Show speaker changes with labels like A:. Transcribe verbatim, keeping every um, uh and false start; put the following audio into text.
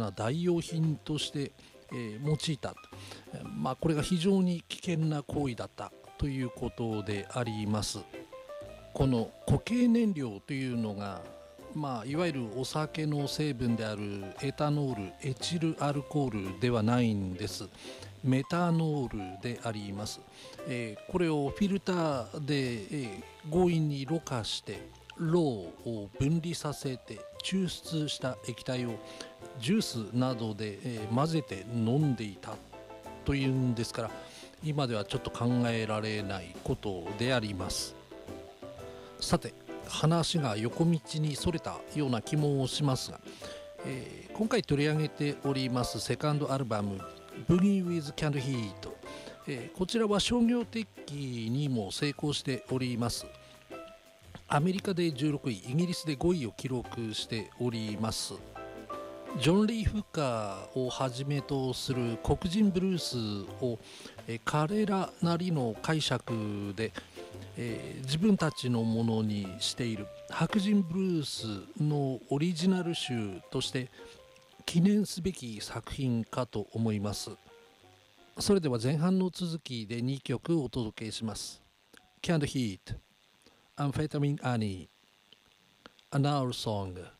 A: な代用品として、えー用いた、まあ、これが非常に危険な行為だったということであります。この固形燃料というのが、まあ、いわゆるお酒の成分であるエタノール、エチルアルコールではないんです。メタノールであります。えーこれをフィルターで、えー強引にろ過してロウを分離させて抽出した液体をジュースなどで、えー混ぜて飲んでいたというんですから、今ではちょっと考えられないことであります。さて、話が横道にそれたような気もしますが、えー今回取り上げておりますセカンドアルバム「Boogie with Canned Heat」、えーこちらは商業的にも成功しております。アメリカでじゅうろくい、イギリスでごいを記録しております。ジョン・リー・フッカーをはじめとする黒人ブルースを、えー彼らなりの解釈で、えー自分たちのものにしている白人ブルースのオリジナル集として記念すべき作品かと思います。それでは前半の続きでにきょくお届けします。Canned Heat、Amphetamine Annie、An Hour Song